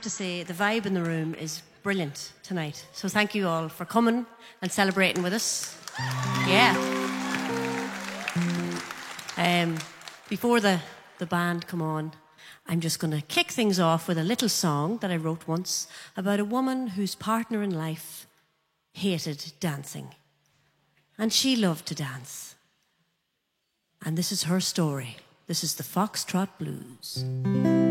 to say the vibe in the room is brilliant tonight. So thank you all for coming and celebrating with us. Yeah. Before the band come on, I'm just going to kick things off with a little song that I wrote once about a woman whose partner in life hated dancing. And she loved to dance. And this is her story. This is the Foxtrot Blues.